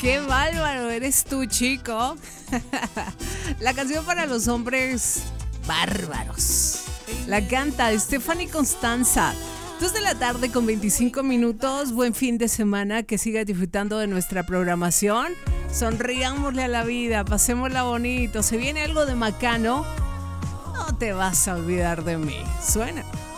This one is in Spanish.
Qué bárbaro eres tú, chico. La canción para los hombres bárbaros. La canta Stephanie Constanza. 2 de la tarde con 25 minutos. Buen fin de semana. Que sigas disfrutando de nuestra programación. Sonriámosle a la vida. Pasémosla bonito. Se viene algo de Mecano. No te vas a olvidar de mí. Suena.